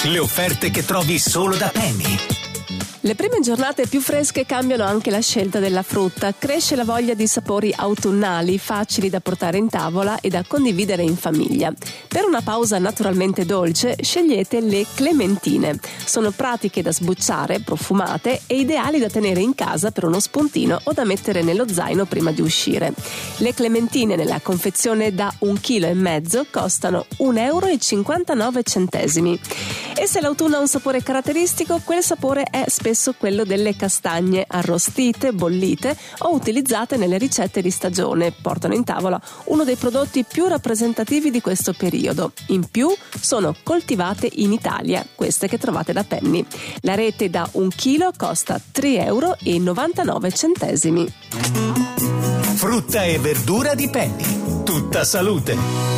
Le offerte che trovi solo da Penny. Le prime giornate più fresche cambiano anche la scelta della frutta. Cresce la voglia di sapori autunnali, facili da portare in tavola e da condividere in famiglia. Per una pausa naturalmente dolce, scegliete le clementine. Sono pratiche da sbucciare, profumate e ideali da tenere in casa per uno spuntino o da mettere nello zaino prima di uscire. Le clementine nella confezione da 1,5 kg costano €1,59. E se l'autunno ha un sapore caratteristico, quel sapore è spesso quello delle castagne arrostite, bollite o utilizzate nelle ricette di stagione. Portano in tavola uno dei prodotti più rappresentativi di questo periodo. In più sono coltivate in Italia, queste che trovate da Penny. La rete da 1 chilo costa €3,99. Frutta e verdura di Penny. Tutta salute.